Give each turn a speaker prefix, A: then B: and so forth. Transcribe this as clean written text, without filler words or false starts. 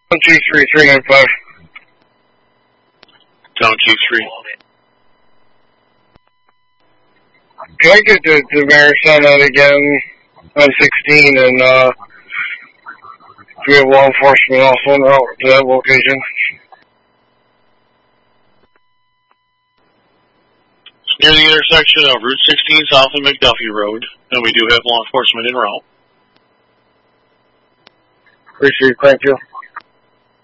A: 123-395.
B: Town Chief 3.
A: Can I get the Marisol out again on 16 and we have law enforcement also en route to that location?
B: Near the intersection of Route 16 south of McDuffie Road, and we do have law enforcement en route.
A: Appreciate it, thank you.